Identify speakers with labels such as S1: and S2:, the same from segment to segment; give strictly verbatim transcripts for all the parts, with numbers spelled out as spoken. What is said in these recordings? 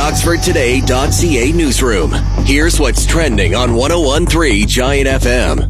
S1: Oxford Today dot C A newsroom. Here's what's trending on one oh one point three Giant F M.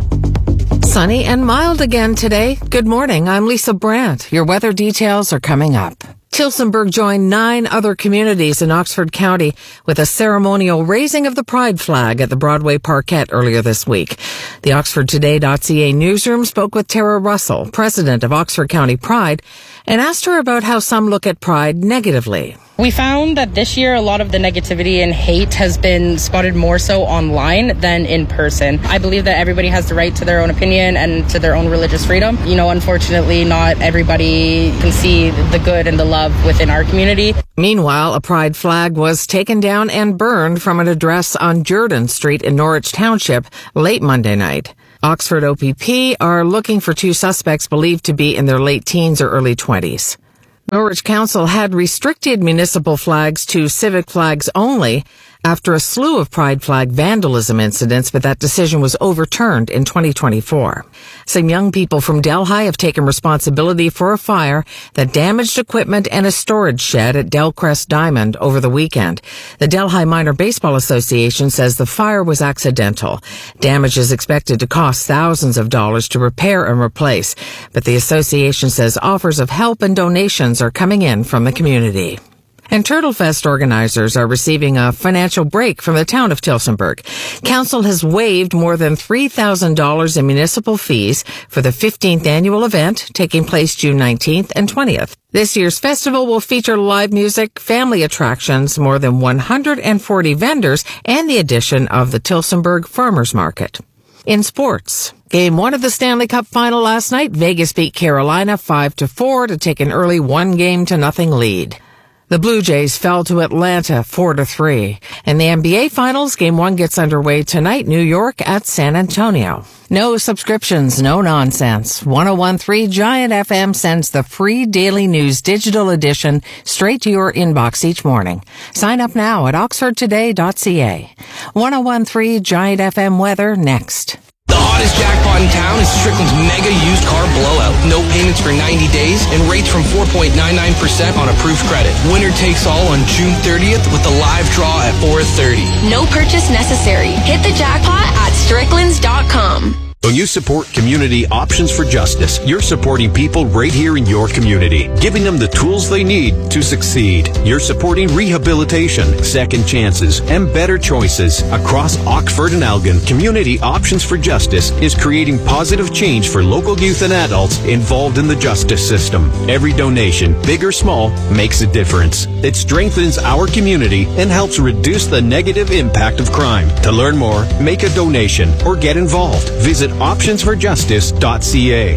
S2: Sunny and mild again today. Good morning. I'm Lisa Brandt. Your weather details are coming up. Tillsonburg joined nine other communities in Oxford County with a ceremonial raising of the pride flag at the Broadway Parkette earlier this week. The Oxford Today dot C A newsroom spoke with Tara Russell, president of Oxford County Pride, and asked her about how some look at pride negatively.
S3: We found that this year a lot of the negativity and hate has been spotted more so online than in person. I believe that everybody has the right to their own opinion and to their own religious freedom. You know, unfortunately, not everybody can see the good and the love within our community.
S2: Meanwhile, a pride flag was taken down and burned from an address on Jordan Street in Norwich Township late Monday night. Oxford O P P are looking for two suspects believed to be in their late teens or early twenties. Norwich Council had restricted municipal flags to civic flags only after a slew of pride flag vandalism incidents, but that decision was overturned in twenty twenty-four. Some young people from Delhi have taken responsibility for a fire that damaged equipment and a storage shed at Delcrest Diamond over the weekend. The Delhi Minor Baseball Association says the fire was accidental. Damage is expected to cost thousands of dollars to repair and replace, but the association says offers of help and donations are coming in from the community. And Turtlefest organizers are receiving a financial break from the town of Tillsonburg. Council has waived more than three thousand dollars in municipal fees for the fifteenth annual event taking place June nineteenth and twentieth. This year's festival will feature live music, family attractions, more than one hundred forty vendors, and the addition of the Tillsonburg Farmers Market. In sports, Game one of the Stanley Cup final last night, Vegas beat Carolina five to four to take an early one game to nothing lead. The Blue Jays fell to Atlanta four to three. In the N B A Finals, Game one gets underway tonight, New York at San Antonio. No subscriptions, no nonsense. one oh one point three Giant F M sends the free Daily News digital edition straight to your inbox each morning. Sign up now at Oxford Today dot C A. one oh one point three Giant F M weather next.
S4: The hottest jackpot in town is Strickland's mega used car blowout. No payments for ninety days and rates from four point nine nine percent on approved credit. Winner takes all on June thirtieth with a live draw at four thirty.
S5: No purchase necessary. Hit the jackpot at stricklands dot com.
S6: When you support Community Options for Justice, you're supporting people right here in your community, giving them the tools they need to succeed. You're supporting rehabilitation, second chances, and better choices. Across Oxford and Elgin, Community Options for Justice is creating positive change for local youth and adults involved in the justice system. Every donation, big or small, makes a difference. It strengthens our community and helps reduce the negative impact of crime. To learn more, make a donation or get involved. Visit options for justice dot C A.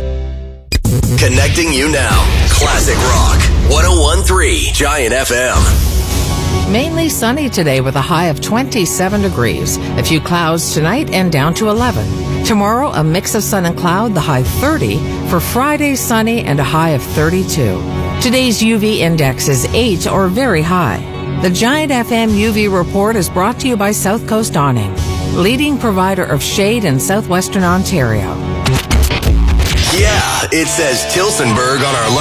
S1: Connecting you now. Classic Rock. one oh one point three Giant F M.
S2: Mainly sunny today with a high of twenty-seven degrees. A few clouds tonight and down to eleven. Tomorrow, a mix of sun and cloud, the high thirty. For Friday, sunny and a high of thirty-two. Today's U V index is eight or very high. The Giant F M U V report is brought to you by South Coast Awning, leading provider of shade in southwestern Ontario.
S1: Yeah, it says Tillsonburg on our